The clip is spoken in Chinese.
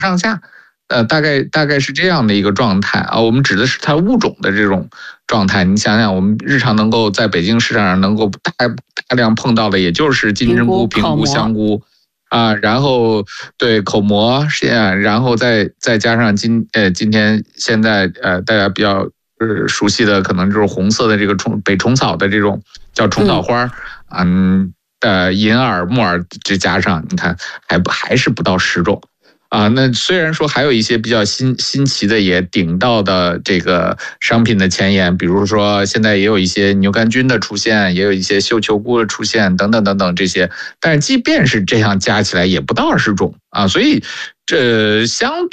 上下。大概是这样的一个状态啊，我们指的是它物种的这种状态。你想想，我们日常能够在北京市场上能够大量碰到的，也就是金针菇、平菇、香菇啊，然后对口蘑，然后再加上今天现在大家比较熟悉的，可能就是红色的这个北虫草的这种叫虫草花，银耳、木耳，这加上你看还是不到10种。那虽然说还有一些比较新奇的也顶到的这个商品的前沿，比如说现在也有一些牛肝菌的出现，也有一些绣球菇的出现，等等等等这些，但是即便是这样加起来也不到20种啊，所以这相